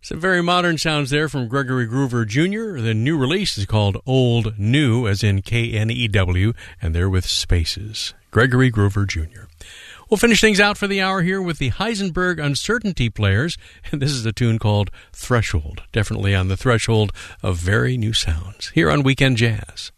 Some very modern sounds there from Gregory Groover Jr. The new release is called Old New, as in Knew, and they're with spaces. Gregory Groover Jr. We'll finish things out for the hour here with the Heisenberg Uncertainty Players, and this is a tune called Threshold. Definitely on the threshold of very new sounds here on Weekend Jazz.